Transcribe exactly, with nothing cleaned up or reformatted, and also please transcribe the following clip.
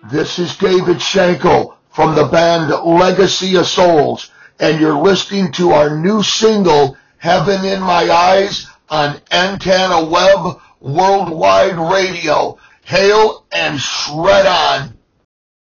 This is David Schenkel from the band Legacy of Souls, and you're listening to our new single, Heaven in My Eyes, on Antenna Web Worldwide Radio. Hail and shred on!